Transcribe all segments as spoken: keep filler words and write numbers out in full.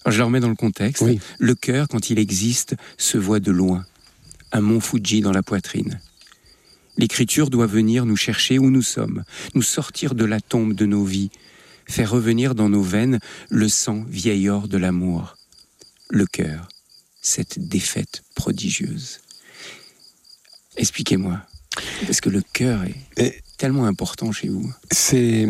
Alors, je le remets dans le contexte. Oui. Le cœur, quand il existe, se voit de loin. Un mont Fuji dans la poitrine. L'écriture doit venir nous chercher où nous sommes, nous sortir de la tombe de nos vies, faire revenir dans nos veines le sang vieil or de l'amour. Le cœur, cette défaite prodigieuse. Expliquez-moi, parce que le cœur est Et tellement important chez vous. c'est...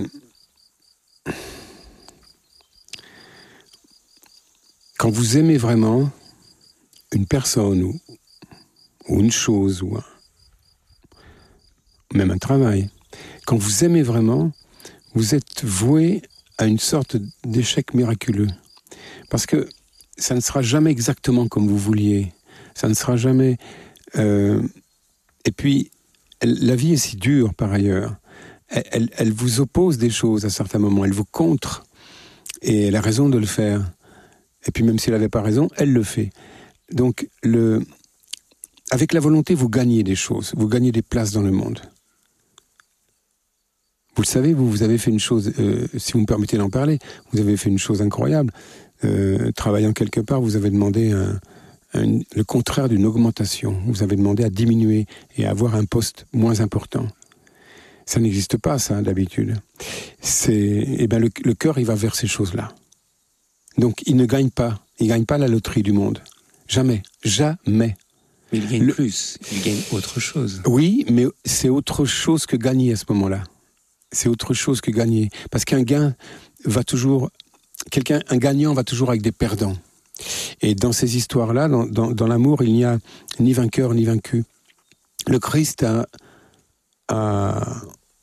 Quand vous aimez vraiment une personne ou, ou une chose ou un, même un travail, quand vous aimez vraiment, vous êtes voué à une sorte d'échec miraculeux. Parce que ça ne sera jamais exactement comme vous vouliez. Ça ne sera jamais... Euh, et puis, elle, la vie est si dure par ailleurs. Elle, elle, elle vous oppose des choses à certains moments. Elle vous contre. Et elle a raison de le faire. Et puis même si elle n'avait pas raison, elle le fait. Donc, le, avec la volonté, vous gagnez des choses. Vous gagnez des places dans le monde. Vous le savez, vous, vous avez fait une chose, euh, si vous me permettez d'en parler, vous avez fait une chose incroyable. Euh, travaillant quelque part, vous avez demandé un, un, le contraire d'une augmentation. Vous avez demandé à diminuer et à avoir un poste moins important. Ça n'existe pas, ça, d'habitude. C'est, eh ben, le, le cœur, il va vers ces choses-là. Donc, il ne gagne pas. Il ne gagne pas la loterie du monde. Jamais. Jamais. Mais il gagne Le... plus. Il gagne autre chose. Oui, mais c'est autre chose que gagner à ce moment-là. C'est autre chose que gagner. Parce qu'un gain va toujours... Quelqu'un, un gagnant va toujours avec des perdants. Et dans ces histoires-là, dans, dans, dans l'amour, il n'y a ni vainqueur ni vaincu. Le Christ a... a...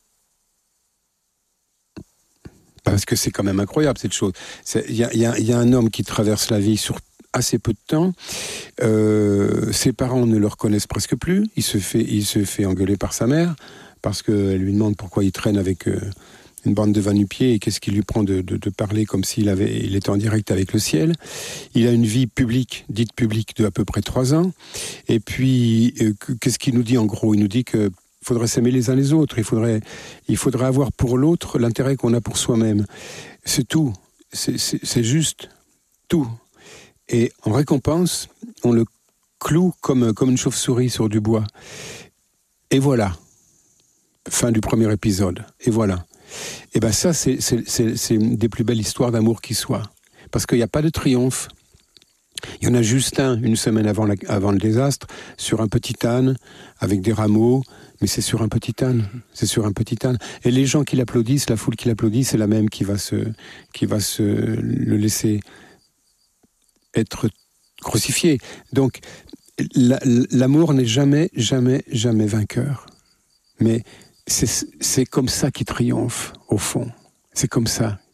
Parce que c'est quand même incroyable, cette chose. Il y a, y a, y a un homme qui traverse la vie sur assez peu de temps. Euh, ses parents ne le reconnaissent presque plus. Il se fait, il se fait engueuler par sa mère parce qu'elle lui demande pourquoi il traîne avec euh, une bande de va-nu-pieds et qu'est-ce qui lui prend de, de, de parler comme s'il avait, il était en direct avec le ciel. Il a une vie publique, dite publique, de à peu près trois ans. Et puis, euh, qu'est-ce qu'il nous dit en gros ? Il nous dit que il faudrait s'aimer les uns les autres, il faudrait, il faudrait avoir pour l'autre l'intérêt qu'on a pour soi-même. C'est tout, c'est, c'est, c'est juste tout. Et en récompense, on le cloue comme, comme une chauve-souris sur du bois. Et voilà, fin du premier épisode, et voilà. Et bien ça, c'est, c'est, c'est, c'est une des plus belles histoires d'amour qui soit. Parce qu'il n'y a pas de triomphe. Il y en a juste un, une semaine avant, la, avant le désastre, sur un petit âne, avec des rameaux, mais c'est sur un petit âne, c'est sur un petit âne. Et les gens qui l'applaudissent, la foule qui l'applaudit, c'est la même qui va se, qui va se le laisser être crucifié. Donc, la, l'amour n'est jamais, jamais, jamais vainqueur. Mais c'est, c'est comme ça qu'il triomphe, au fond. C'est comme ça